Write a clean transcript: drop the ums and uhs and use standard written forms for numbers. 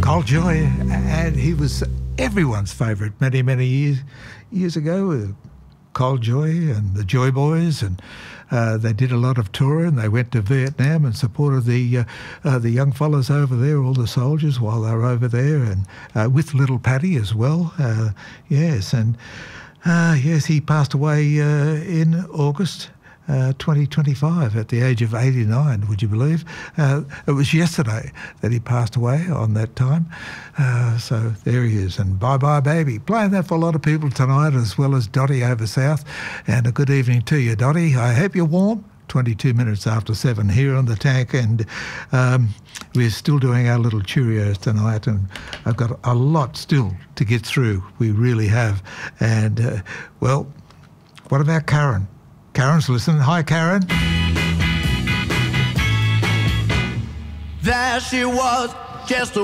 Cold Joy, and he was everyone's favourite many, many years ago. Cold Joy and the Joy Boys, and they did a lot of touring. They went to Vietnam and supported the young fellas over there, all the soldiers, while they were over there, and with Little Paddy as well. Yes, he passed away in August 2025 at the age of 89, would you believe? It was yesterday that he passed away on that time. So there he is, and Bye Bye Baby. Playing that for a lot of people tonight, as well as Dottie over south. And a good evening to you, Dottie. I hope you're warm. 22 minutes after 7 here on The Tank, and we're still doing our little Cheerios tonight, and I've got a lot still to get through. We really have. And, well, what about Karen? Karen's listening. Hi, Karen. There she was, just a